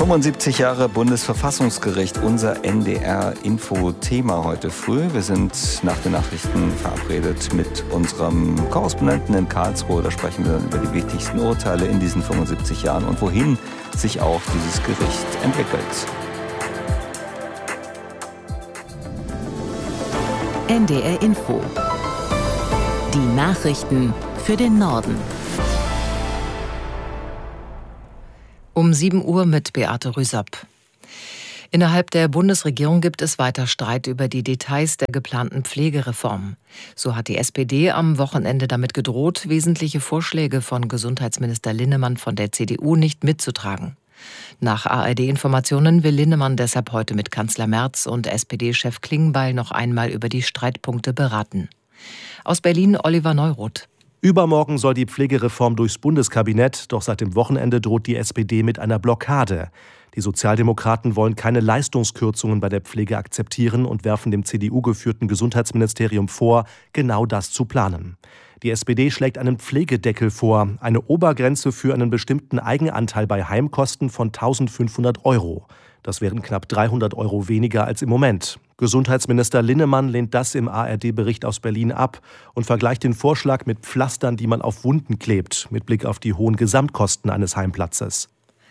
75 Jahre Bundesverfassungsgericht, unser NDR-Info-Thema heute früh. Wir sind nach den Nachrichten verabredet mit unserem Korrespondenten in Karlsruhe. Da sprechen wir dann über die wichtigsten Urteile in diesen 75 Jahren und wohin sich auch dieses Gericht entwickelt. NDR-Info. Die Nachrichten für den Norden. Um 7 Uhr mit Beate Rüsapp. Innerhalb der Bundesregierung gibt es weiter Streit über die Details der geplanten Pflegereform. So hat die SPD am Wochenende damit gedroht, wesentliche Vorschläge von Gesundheitsminister Linnemann von der CDU nicht mitzutragen. Nach ARD-Informationen will Linnemann deshalb heute mit Kanzler Merz und SPD-Chef Klingbeil noch einmal über die Streitpunkte beraten. Aus Berlin Oliver Neuroth. Übermorgen soll die Pflegereform durchs Bundeskabinett, doch seit dem Wochenende droht die SPD mit einer Blockade. Die Sozialdemokraten wollen keine Leistungskürzungen bei der Pflege akzeptieren und werfen dem CDU-geführten Gesundheitsministerium vor, genau das zu planen. Die SPD schlägt einen Pflegedeckel vor, eine Obergrenze für einen bestimmten Eigenanteil bei Heimkosten von 1.500 €. Das wären knapp 300 € weniger als im Moment. Gesundheitsminister Linnemann lehnt das im ARD-Bericht aus Berlin ab und vergleicht den Vorschlag mit Pflastern, die man auf Wunden klebt, mit Blick auf die hohen Gesamtkosten eines Heimplatzes.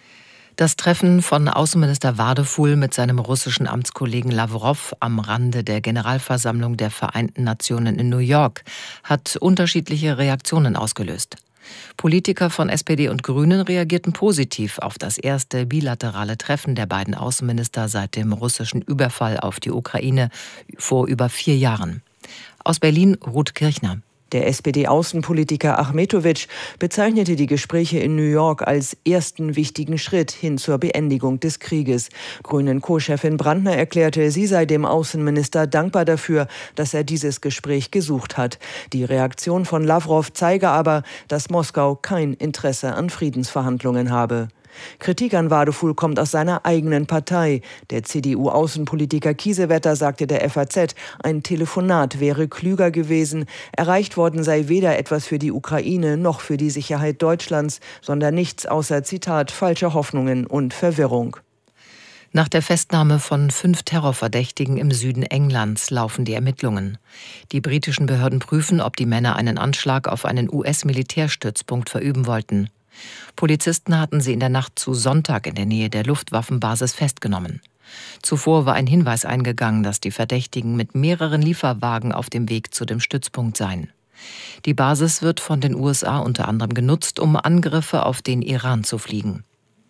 Das Treffen von Außenminister Wadefuhl mit seinem russischen Amtskollegen Lawrow am Rande der Generalversammlung der Vereinten Nationen in New York hat unterschiedliche Reaktionen ausgelöst. Politiker von SPD und Grünen reagierten positiv auf das erste bilaterale Treffen der beiden Außenminister seit dem russischen Überfall auf die Ukraine vor über 4 Jahren. Aus Berlin Ruth Kirchner. Der SPD-Außenpolitiker Achmetovic bezeichnete die Gespräche in New York als ersten wichtigen Schritt hin zur Beendigung des Krieges. Grünen-Co-Chefin Brandner erklärte, sie sei dem Außenminister dankbar dafür, dass er dieses Gespräch gesucht hat. Die Reaktion von Lawrow zeige aber, dass Moskau kein Interesse an Friedensverhandlungen habe. Kritik an Wadefuhl kommt aus seiner eigenen Partei. Der CDU-Außenpolitiker Kiesewetter sagte der FAZ, ein Telefonat wäre klüger gewesen. Erreicht worden sei weder etwas für die Ukraine noch für die Sicherheit Deutschlands, sondern nichts außer, Zitat, falscher Hoffnungen und Verwirrung. Nach der Festnahme von 5 Terrorverdächtigen im Süden Englands laufen die Ermittlungen. Die britischen Behörden prüfen, ob die Männer einen Anschlag auf einen US-Militärstützpunkt verüben wollten. Polizisten hatten sie in der Nacht zu Sonntag in der Nähe der Luftwaffenbasis festgenommen. Zuvor war ein Hinweis eingegangen, dass die Verdächtigen mit mehreren Lieferwagen auf dem Weg zu dem Stützpunkt seien. Die Basis wird von den USA unter anderem genutzt, um Angriffe auf den Iran zu fliegen.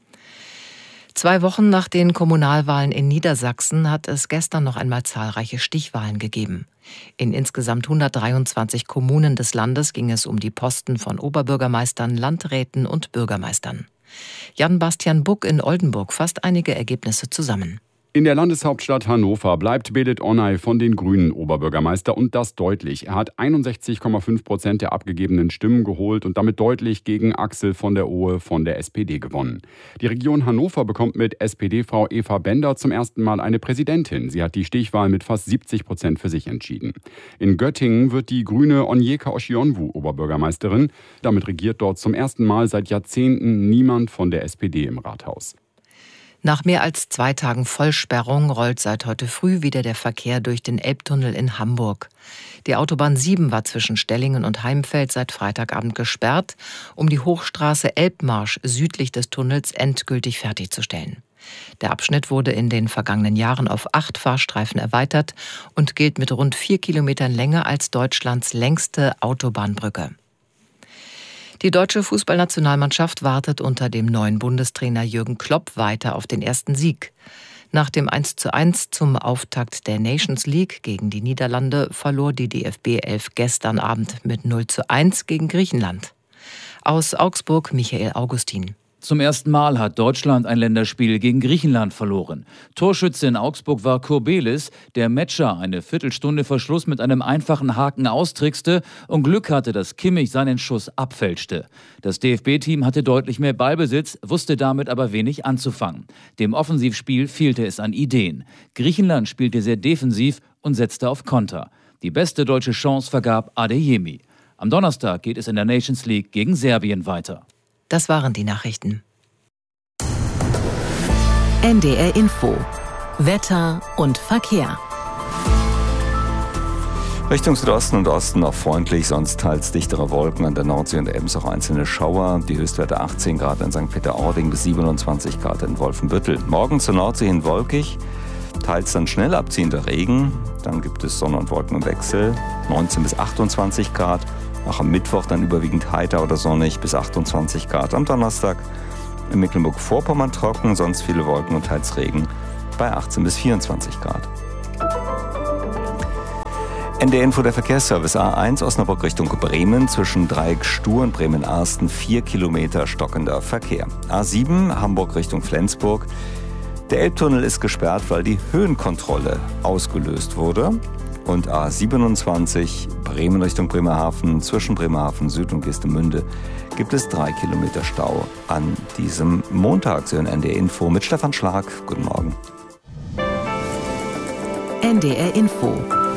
2 Wochen nach den Kommunalwahlen in Niedersachsen hat es gestern noch einmal zahlreiche Stichwahlen gegeben. In insgesamt 123 Kommunen des Landes ging es um die Posten von Oberbürgermeistern, Landräten und Bürgermeistern. Jan-Bastian Buck in Oldenburg fasst einige Ergebnisse zusammen. In der Landeshauptstadt Hannover bleibt Belit Onay von den Grünen Oberbürgermeister und das deutlich. Er hat 61,5% der abgegebenen Stimmen geholt und damit deutlich gegen Axel von der Ohe von der SPD gewonnen. Die Region Hannover bekommt mit SPD-Frau Eva Bender zum ersten Mal eine Präsidentin. Sie hat die Stichwahl mit fast 70% für sich entschieden. In Göttingen wird die grüne Onyeka Oshionwu Oberbürgermeisterin. Damit regiert dort zum ersten Mal seit Jahrzehnten niemand von der SPD im Rathaus. Nach mehr als 2 Tagen Vollsperrung rollt seit heute früh wieder der Verkehr durch den Elbtunnel in Hamburg. Die Autobahn 7 war zwischen Stellingen und Heimfeld seit Freitagabend gesperrt, um die Hochstraße Elbmarsch südlich des Tunnels endgültig fertigzustellen. Der Abschnitt wurde in den vergangenen Jahren auf 8 Fahrstreifen erweitert und gilt mit rund 4 Kilometern Länge als Deutschlands längste Autobahnbrücke. Die deutsche Fußballnationalmannschaft wartet unter dem neuen Bundestrainer Jürgen Klopp weiter auf den ersten Sieg. Nach dem 1:1 zum Auftakt der Nations League gegen die Niederlande verlor die DFB 11 gestern Abend mit 0:1 gegen Griechenland. Aus Augsburg Michael Augustin. Zum ersten Mal hat Deutschland ein Länderspiel gegen Griechenland verloren. Torschütze in Augsburg war Kurbelis, der Metscher eine Viertelstunde vor Schluss mit einem einfachen Haken austrickste und Glück hatte, dass Kimmich seinen Schuss abfälschte. Das DFB-Team hatte deutlich mehr Ballbesitz, wusste damit aber wenig anzufangen. Dem Offensivspiel fehlte es an Ideen. Griechenland spielte sehr defensiv und setzte auf Konter. Die beste deutsche Chance vergab Adeyemi. Am Donnerstag geht es in der Nations League gegen Serbien weiter. Das waren die Nachrichten. NDR Info. Wetter und Verkehr. Richtung Südosten und Osten noch freundlich, sonst teils dichtere Wolken an der Nordsee und ebenso auch einzelne Schauer. Die Höchstwerte 18 Grad in St. Peter-Ording bis 27 Grad in Wolfenbüttel. Morgen zur Nordsee hin wolkig, teils dann schnell abziehender Regen. Dann gibt es Sonne und Wolken im Wechsel, 19 bis 28 Grad. Auch am Mittwoch dann überwiegend heiter oder sonnig bis 28 Grad. Am Donnerstag in Mecklenburg-Vorpommern trocken, sonst viele Wolken und teils Regen bei 18 bis 24 Grad. NDR Info, der Verkehrsservice. A1 Osnabrück Richtung Bremen zwischen Dreieck Stur und Bremen-Arsten 4 Kilometer stockender Verkehr. A7 Hamburg Richtung Flensburg. Der Elbtunnel ist gesperrt, weil die Höhenkontrolle ausgelöst wurde. Und A27 Bremen Richtung Bremerhaven zwischen Bremerhaven Süd und Geestemünde gibt es 3 Kilometer Stau an diesem Montag. Sie hören NDR Info mit Stefan Schlag. Guten Morgen. NDR Info.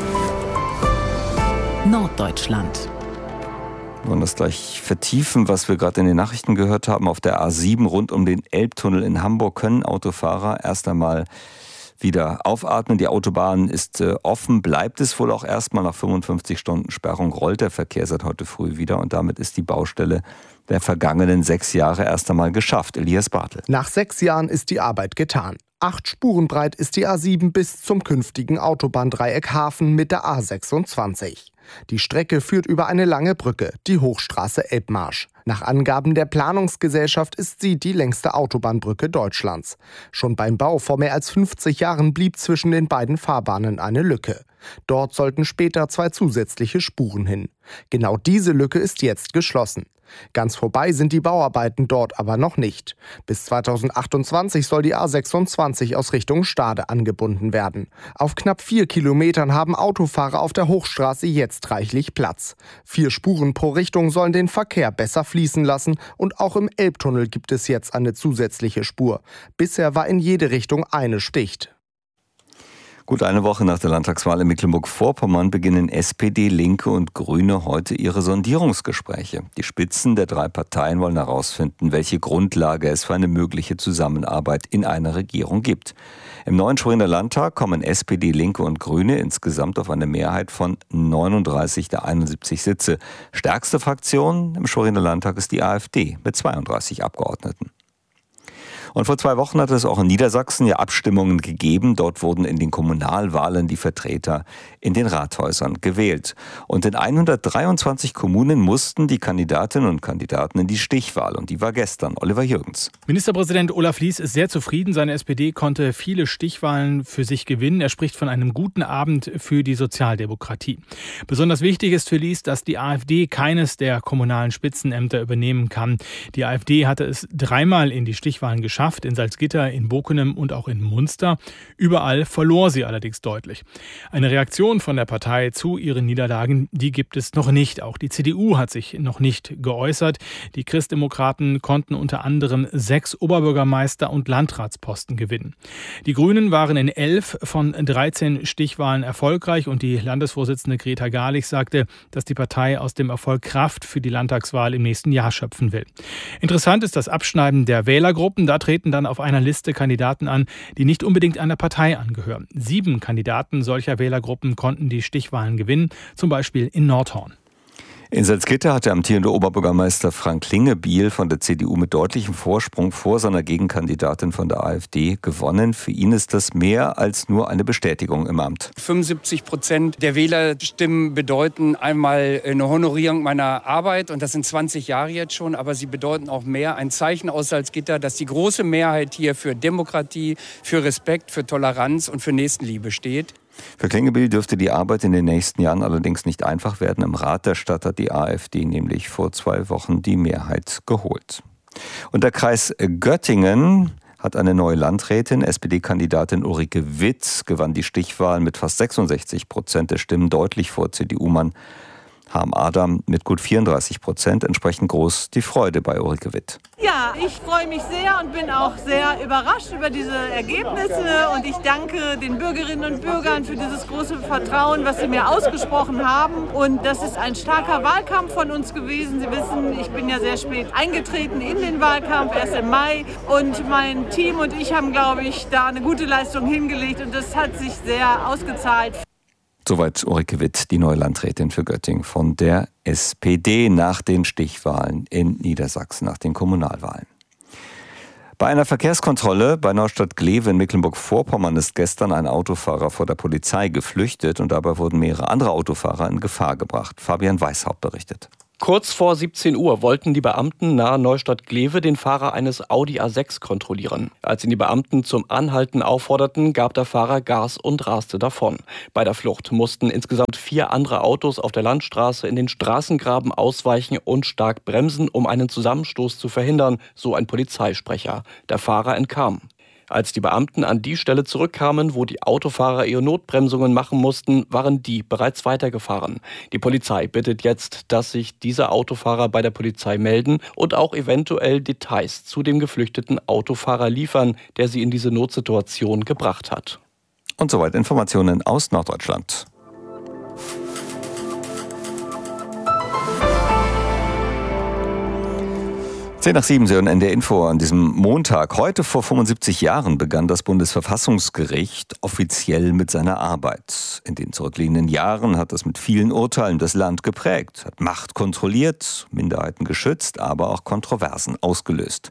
Norddeutschland. Wir wollen das gleich vertiefen, was wir gerade in den Nachrichten gehört haben. Auf der A7 rund um den Elbtunnel in Hamburg können Autofahrer erst einmal wieder aufatmen. Die Autobahn ist offen, bleibt es wohl auch erstmal. Nach 55 Stunden Sperrung rollt der Verkehr seit heute früh wieder und damit ist die Baustelle der vergangenen 6 Jahre erst einmal geschafft. Elias Bartel. Nach 6 Jahren ist die Arbeit getan. 8 Spuren breit ist die A7 bis zum künftigen Autobahndreieck Hafen mit der A26. Die Strecke führt über eine lange Brücke, die Hochstraße Elbmarsch. Nach Angaben der Planungsgesellschaft ist sie die längste Autobahnbrücke Deutschlands. Schon beim Bau vor mehr als 50 Jahren blieb zwischen den beiden Fahrbahnen eine Lücke. Dort sollten später 2 zusätzliche Spuren hin. Genau diese Lücke ist jetzt geschlossen. Ganz vorbei sind die Bauarbeiten dort aber noch nicht. Bis 2028 soll die A26 aus Richtung Stade angebunden werden. Auf knapp 4 Kilometern haben Autofahrer auf der Hochstraße jetzt reichlich Platz. 4 Spuren pro Richtung sollen den Verkehr besser fließen lassen und auch im Elbtunnel gibt es jetzt eine zusätzliche Spur. Bisher war in jede Richtung eine dicht. Gut eine Woche nach der Landtagswahl in Mecklenburg-Vorpommern beginnen SPD, Linke und Grüne heute ihre Sondierungsgespräche. Die Spitzen der 3 Parteien wollen herausfinden, welche Grundlage es für eine mögliche Zusammenarbeit in einer Regierung gibt. Im neuen Schweriner Landtag kommen SPD, Linke und Grüne insgesamt auf eine Mehrheit von 39 der 71 Sitze. Stärkste Fraktion im Schweriner Landtag ist die AfD mit 32 Abgeordneten. Und vor 2 Wochen hat es auch in Niedersachsen ja Abstimmungen gegeben. Dort wurden in den Kommunalwahlen die Vertreter in den Rathäusern gewählt. Und in 123 Kommunen mussten die Kandidatinnen und Kandidaten in die Stichwahl. Und die war gestern. Oliver Jürgens. Ministerpräsident Olaf Lies ist sehr zufrieden. Seine SPD konnte viele Stichwahlen für sich gewinnen. Er spricht von einem guten Abend für die Sozialdemokratie. Besonders wichtig ist für Lies, dass die AfD keines der kommunalen Spitzenämter übernehmen kann. Die AfD hatte es 3-mal in die Stichwahlen geschafft. In Salzgitter, in Bockenem und auch in Munster. Überall verlor sie allerdings deutlich. Eine Reaktion von der Partei zu ihren Niederlagen, die gibt es noch nicht. Auch die CDU hat sich noch nicht geäußert. Die Christdemokraten konnten unter anderem 6 Oberbürgermeister- und Landratsposten gewinnen. Die Grünen waren in 11 von 13 Stichwahlen erfolgreich und die Landesvorsitzende Greta Garlich sagte, dass die Partei aus dem Erfolg Kraft für die Landtagswahl im nächsten Jahr schöpfen will. Interessant ist das Abschneiden der Wählergruppen. Da treten dann auf einer Liste Kandidaten an, die nicht unbedingt einer Partei angehören. 7 Kandidaten solcher Wählergruppen konnten die Stichwahlen gewinnen, zum Beispiel in Nordhorn. In Salzgitter hat der amtierende Oberbürgermeister Frank Klingebiel von der CDU mit deutlichem Vorsprung vor seiner Gegenkandidatin von der AfD gewonnen. Für ihn ist das mehr als nur eine Bestätigung im Amt. 75% der Wählerstimmen bedeuten einmal eine Honorierung meiner Arbeit und das sind 20 Jahre jetzt schon, aber sie bedeuten auch mehr ein Zeichen aus Salzgitter, dass die große Mehrheit hier für Demokratie, für Respekt, für Toleranz und für Nächstenliebe steht. Für Klingebiel dürfte die Arbeit in den nächsten Jahren allerdings nicht einfach werden. Im Rat der Stadt hat die AfD nämlich vor 2 Wochen die Mehrheit geholt. Und der Kreis Göttingen hat eine neue Landrätin. SPD-Kandidatin Ulrike Witt gewann die Stichwahl mit fast 66% der Stimmen, deutlich vor CDU-Mann Harm Adam mit gut 34%. Entsprechend groß die Freude bei Ulrike Witt. Ja, ich freue mich sehr und bin auch sehr überrascht über diese Ergebnisse. Und ich danke den Bürgerinnen und Bürgern für dieses große Vertrauen, was sie mir ausgesprochen haben. Und das ist ein starker Wahlkampf von uns gewesen. Sie wissen, ich bin ja sehr spät eingetreten in den Wahlkampf, erst im Mai. Und mein Team und ich haben, glaube ich, da eine gute Leistung hingelegt. Und das hat sich sehr ausgezahlt. Soweit Ulrike Witt, die neue Landrätin für Göttingen von der SPD nach den Stichwahlen in Niedersachsen, nach den Kommunalwahlen. Bei einer Verkehrskontrolle bei Neustadt-Glewe in Mecklenburg-Vorpommern ist gestern ein Autofahrer vor der Polizei geflüchtet und dabei wurden mehrere andere Autofahrer in Gefahr gebracht. Fabian Weishaupt berichtet. Kurz vor 17 Uhr wollten die Beamten nahe Neustadt-Glewe den Fahrer eines Audi A6 kontrollieren. Als ihn die Beamten zum Anhalten aufforderten, gab der Fahrer Gas und raste davon. Bei der Flucht mussten insgesamt 4 andere Autos auf der Landstraße in den Straßengraben ausweichen und stark bremsen, um einen Zusammenstoß zu verhindern, so ein Polizeisprecher. Der Fahrer entkam. Als die Beamten an die Stelle zurückkamen, wo die Autofahrer ihre Notbremsungen machen mussten, waren die bereits weitergefahren. Die Polizei bittet jetzt, dass sich diese Autofahrer bei der Polizei melden und auch eventuell Details zu dem geflüchteten Autofahrer liefern, der sie in diese Notsituation gebracht hat. Und soweit Informationen aus Norddeutschland. Nach 7 Sie hören NDR Info an diesem Montag. Heute vor 75 Jahren begann das Bundesverfassungsgericht offiziell mit seiner Arbeit. In den zurückliegenden Jahren hat es mit vielen Urteilen das Land geprägt, hat Macht kontrolliert, Minderheiten geschützt, aber auch Kontroversen ausgelöst.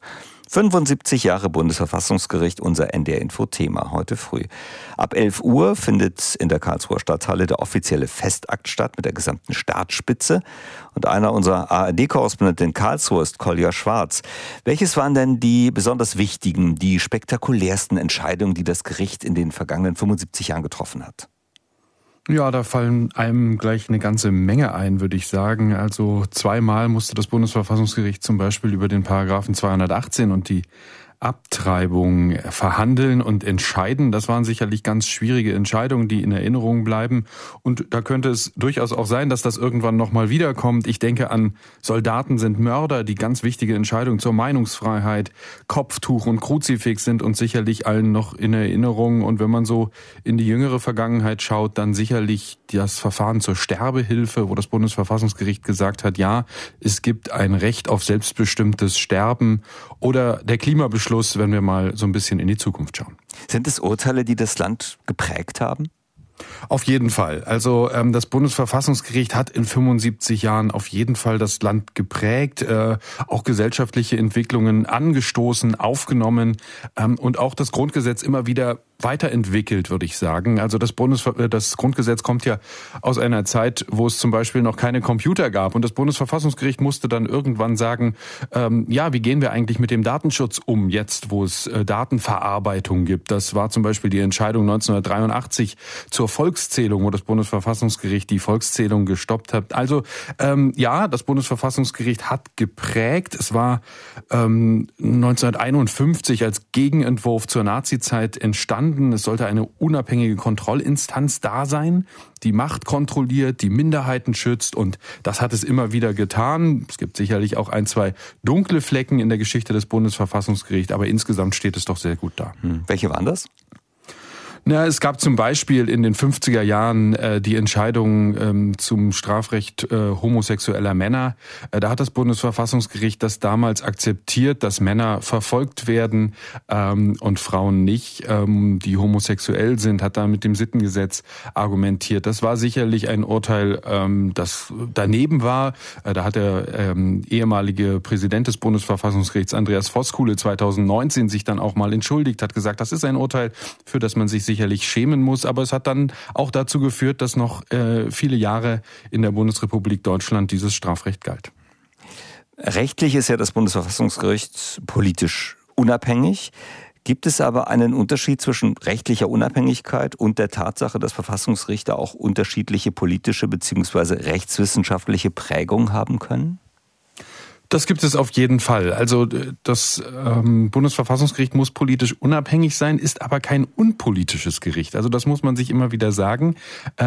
75 Jahre Bundesverfassungsgericht, unser NDR Info Thema heute früh. Ab 11 Uhr findet in der Karlsruher Stadthalle der offizielle Festakt statt mit der gesamten Staatsspitze. Und einer unserer ARD-Korrespondenten in Karlsruhe ist Kolja Schwarz. Welches waren denn die besonders wichtigen, die spektakulärsten Entscheidungen, die das Gericht in den vergangenen 75 Jahren getroffen hat? Ja, da fallen einem gleich eine ganze Menge ein, würde ich sagen. Also 2-mal musste das Bundesverfassungsgericht zum Beispiel über den Paragraphen 218 und die Abtreibung verhandeln und entscheiden. Das waren sicherlich ganz schwierige Entscheidungen, die in Erinnerung bleiben. Und da könnte es durchaus auch sein, dass das irgendwann nochmal wiederkommt. Ich denke an Soldaten sind Mörder, die ganz wichtige Entscheidungen zur Meinungsfreiheit, Kopftuch und Kruzifix sind uns sicherlich allen noch in Erinnerung. Und wenn man so in die jüngere Vergangenheit schaut, dann sicherlich das Verfahren zur Sterbehilfe, wo das Bundesverfassungsgericht gesagt hat, ja, es gibt ein Recht auf selbstbestimmtes Sterben, oder der Klimabeschluss, wenn wir mal so ein bisschen in die Zukunft schauen. Sind es Urteile, die das Land geprägt haben? Auf jeden Fall. Also das Bundesverfassungsgericht hat in 75 Jahren auf jeden Fall das Land geprägt, auch gesellschaftliche Entwicklungen angestoßen, aufgenommen und auch das Grundgesetz immer wieder weiterentwickelt, würde ich sagen. Also das Grundgesetz kommt ja aus einer Zeit, wo es zum Beispiel noch keine Computer gab. Und das Bundesverfassungsgericht musste dann irgendwann sagen, wie gehen wir eigentlich mit dem Datenschutz um, jetzt wo es Datenverarbeitung gibt. Das war zum Beispiel die Entscheidung 1983 zur Volkszählung, wo das Bundesverfassungsgericht die Volkszählung gestoppt hat. Also das Bundesverfassungsgericht hat geprägt. Es war 1951 als Gegenentwurf zur Nazizeit entstanden. Es sollte eine unabhängige Kontrollinstanz da sein, die Macht kontrolliert, die Minderheiten schützt, und das hat es immer wieder getan. Es gibt sicherlich auch 1-2 dunkle Flecken in der Geschichte des Bundesverfassungsgerichts, aber insgesamt steht es doch sehr gut da. Welche waren das? Es gab zum Beispiel in den 50er Jahren die Entscheidung zum Strafrecht homosexueller Männer. Da hat das Bundesverfassungsgericht das damals akzeptiert, dass Männer verfolgt werden und Frauen nicht, die homosexuell sind, hat da mit dem Sittengesetz argumentiert. Das war sicherlich ein Urteil, das daneben war. Da hat der ehemalige Präsident des Bundesverfassungsgerichts, Andreas Voskuhle, 2019 sich dann auch mal entschuldigt, hat gesagt, das ist ein Urteil, für das man sich sicherlich schämen muss, aber es hat dann auch dazu geführt, dass noch viele Jahre in der Bundesrepublik Deutschland dieses Strafrecht galt. Rechtlich ist ja das Bundesverfassungsgericht politisch unabhängig. Gibt es aber einen Unterschied zwischen rechtlicher Unabhängigkeit und der Tatsache, dass Verfassungsrichter auch unterschiedliche politische bzw. rechtswissenschaftliche Prägung haben können? Das gibt es auf jeden Fall. Also das Bundesverfassungsgericht muss politisch unabhängig sein, ist aber kein unpolitisches Gericht. Also das muss man sich immer wieder sagen.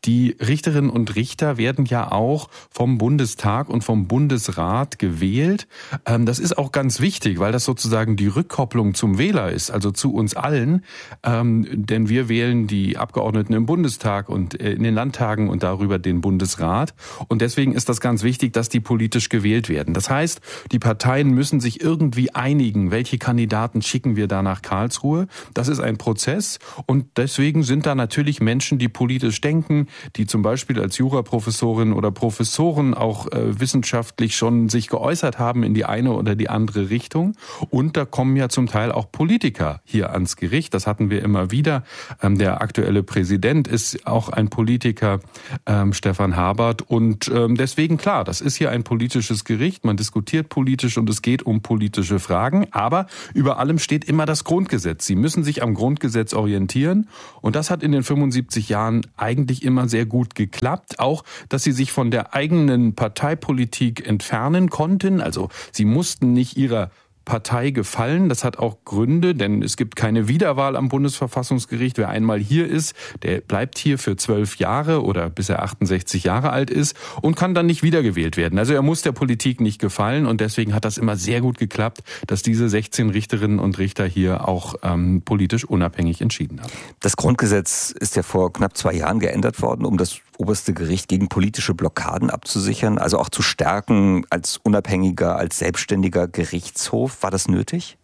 Die Richterinnen und Richter werden ja auch vom Bundestag und vom Bundesrat gewählt. Das ist auch ganz wichtig, weil das sozusagen die Rückkopplung zum Wähler ist, also zu uns allen. Denn wir wählen die Abgeordneten im Bundestag und in den Landtagen und darüber den Bundesrat. Und deswegen ist das ganz wichtig, dass die politisch gewählt werden. Das heißt, die Parteien müssen sich irgendwie einigen, welche Kandidaten schicken wir da nach Karlsruhe. Das ist ein Prozess und deswegen sind da natürlich Menschen, die politisch denken, die zum Beispiel als Juraprofessorin oder Professoren auch wissenschaftlich schon sich geäußert haben in die eine oder die andere Richtung. Und da kommen ja zum Teil auch Politiker hier ans Gericht. Das hatten wir immer wieder. Der aktuelle Präsident ist auch ein Politiker, Stefan Habert. Und deswegen, klar, das ist hier ein politisches Gericht. Man diskutiert politisch und es geht um politische Fragen. Aber über allem steht immer das Grundgesetz. Sie müssen sich am Grundgesetz orientieren. Und das hat in den 75 Jahren eigentlich immer sehr gut geklappt. Auch, dass sie sich von der eigenen Parteipolitik entfernen konnten. Also sie mussten nicht ihrer Partei gefallen. Das hat auch Gründe, denn es gibt keine Wiederwahl am Bundesverfassungsgericht. Wer einmal hier ist, der bleibt hier für 12 Jahre oder bis er 68 Jahre alt ist und kann dann nicht wiedergewählt werden. Also er muss der Politik nicht gefallen und deswegen hat das immer sehr gut geklappt, dass diese 16 Richterinnen und Richter hier auch politisch unabhängig entschieden haben. Das Grundgesetz ist ja vor knapp 2 Jahren geändert worden, um das oberste Gericht gegen politische Blockaden abzusichern, also auch zu stärken als unabhängiger, als selbstständiger Gerichtshof. War das nötig?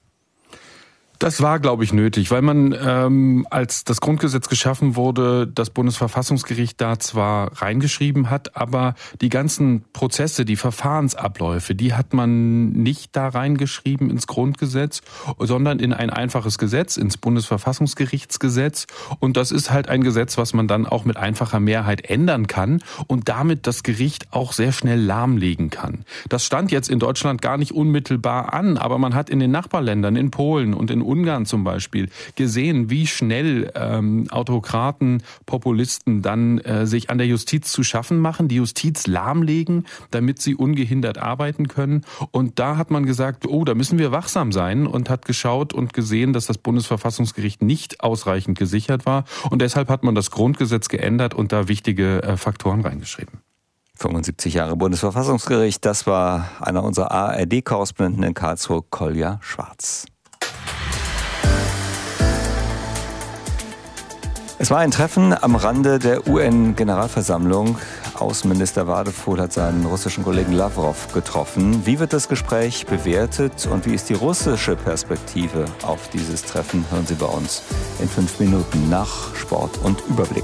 Das war, glaube ich, nötig, weil man, als das Grundgesetz geschaffen wurde, das Bundesverfassungsgericht da zwar reingeschrieben hat, aber die ganzen Prozesse, die Verfahrensabläufe, die hat man nicht da reingeschrieben ins Grundgesetz, sondern in ein einfaches Gesetz, ins Bundesverfassungsgerichtsgesetz. Und das ist halt ein Gesetz, was man dann auch mit einfacher Mehrheit ändern kann und damit das Gericht auch sehr schnell lahmlegen kann. Das stand jetzt in Deutschland gar nicht unmittelbar an, aber man hat in den Nachbarländern, in Polen und in Ungarn zum Beispiel gesehen, wie schnell Autokraten, Populisten dann sich an der Justiz zu schaffen machen, die Justiz lahmlegen, damit sie ungehindert arbeiten können. Und da hat man gesagt, oh, da müssen wir wachsam sein und hat geschaut und gesehen, dass das Bundesverfassungsgericht nicht ausreichend gesichert war. Und deshalb hat man das Grundgesetz geändert und da wichtige Faktoren reingeschrieben. 75 Jahre Bundesverfassungsgericht, das war einer unserer ARD-Korrespondenten in Karlsruhe, Kolja Schwarz. Es war ein Treffen am Rande der UN-Generalversammlung. Außenminister Wadefuhl hat seinen russischen Kollegen Lavrov getroffen. Wie wird das Gespräch bewertet und wie ist die russische Perspektive auf dieses Treffen? Hören Sie bei uns in 5 Minuten nach Sport und Überblick.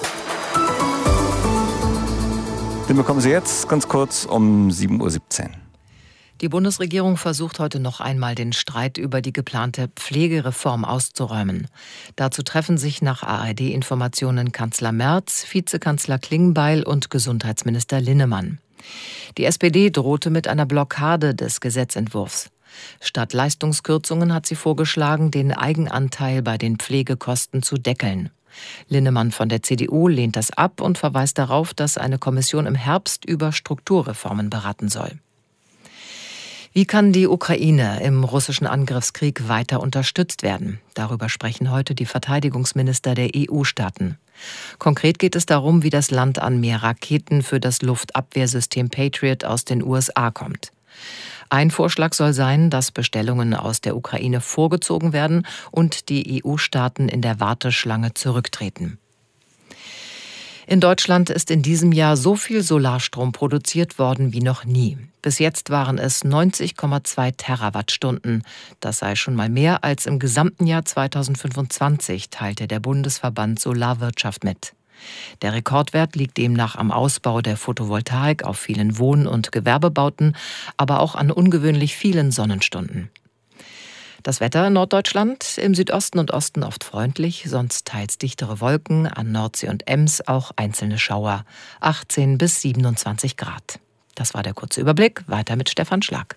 Den bekommen Sie jetzt ganz kurz um 7:17 Uhr. Die Bundesregierung versucht heute noch einmal, den Streit über die geplante Pflegereform auszuräumen. Dazu treffen sich nach ARD-Informationen Kanzler Merz, Vizekanzler Klingbeil und Gesundheitsminister Linnemann. Die SPD drohte mit einer Blockade des Gesetzentwurfs. Statt Leistungskürzungen hat sie vorgeschlagen, den Eigenanteil bei den Pflegekosten zu deckeln. Linnemann von der CDU lehnt das ab und verweist darauf, dass eine Kommission im Herbst über Strukturreformen beraten soll. Wie kann die Ukraine im russischen Angriffskrieg weiter unterstützt werden? Darüber sprechen heute die Verteidigungsminister der EU-Staaten. Konkret geht es darum, wie das Land an mehr Raketen für das Luftabwehrsystem Patriot aus den USA kommt. Ein Vorschlag soll sein, dass Bestellungen aus der Ukraine vorgezogen werden und die EU-Staaten in der Warteschlange zurücktreten. In Deutschland ist in diesem Jahr so viel Solarstrom produziert worden wie noch nie. Bis jetzt waren es 90,2 Terawattstunden. Das sei schon mal mehr als im gesamten Jahr 2025, teilte der Bundesverband Solarwirtschaft mit. Der Rekordwert liegt demnach am Ausbau der Photovoltaik auf vielen Wohn- und Gewerbebauten, aber auch an ungewöhnlich vielen Sonnenstunden. Das Wetter in Norddeutschland, im Südosten und Osten oft freundlich, sonst teils dichtere Wolken, an Nordsee und Ems auch einzelne Schauer, 18 bis 27 Grad. Das war der kurze Überblick, weiter mit Stefan Schlag.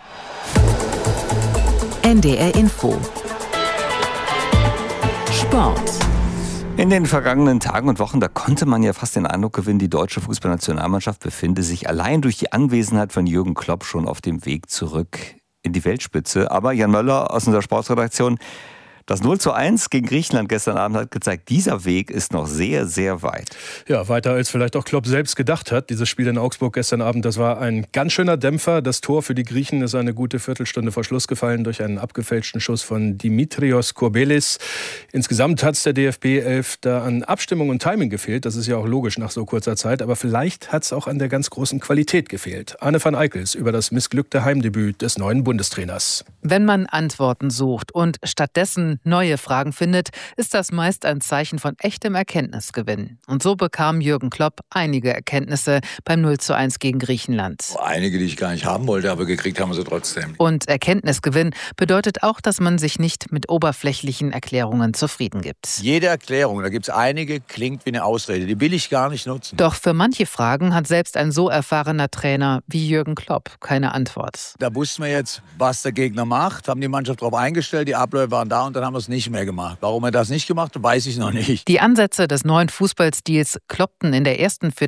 NDR Info. Sport. In den vergangenen Tagen und Wochen, da konnte man ja fast den Eindruck gewinnen, die deutsche Fußballnationalmannschaft befinde sich allein durch die Anwesenheit von Jürgen Klopp schon auf dem Weg zurück in die Weltspitze. Aber Jan Möller aus unserer Sportredaktion, Das 0:1 gegen Griechenland gestern Abend hat gezeigt, dieser Weg ist noch sehr, sehr weit. Ja, weiter als vielleicht auch Klopp selbst gedacht hat. Dieses Spiel in Augsburg gestern Abend, das war ein ganz schöner Dämpfer. Das Tor für die Griechen ist eine gute Viertelstunde vor Schluss gefallen durch einen abgefälschten Schuss von Dimitrios Courbelis. Insgesamt hat es der DFB 11 da an Abstimmung und Timing gefehlt. Das ist ja auch logisch nach so kurzer Zeit. Aber vielleicht hat es auch an der ganz großen Qualität gefehlt. Arne van Eickels über das missglückte Heimdebüt des neuen Bundestrainers. Wenn man Antworten sucht und stattdessen neue Fragen findet, ist das meist ein Zeichen von echtem Erkenntnisgewinn. Und so bekam Jürgen Klopp einige Erkenntnisse beim 0:1 gegen Griechenland. Einige, die ich gar nicht haben wollte, aber gekriegt haben wir sie trotzdem. Und Erkenntnisgewinn bedeutet auch, dass man sich nicht mit oberflächlichen Erklärungen zufrieden gibt. Jede Erklärung, da gibt es einige, klingt wie eine Ausrede. Die will ich gar nicht nutzen. Doch für manche Fragen hat selbst ein so erfahrener Trainer wie Jürgen Klopp keine Antwort. Da wussten wir jetzt, was der Gegner macht, haben die Mannschaft darauf eingestellt, die Abläufe waren da und dann haben wir es nicht mehr gemacht. Warum er das nicht gemacht hat, weiß ich noch nicht. Die Ansätze des neuen Fußballstils kloppten in der ersten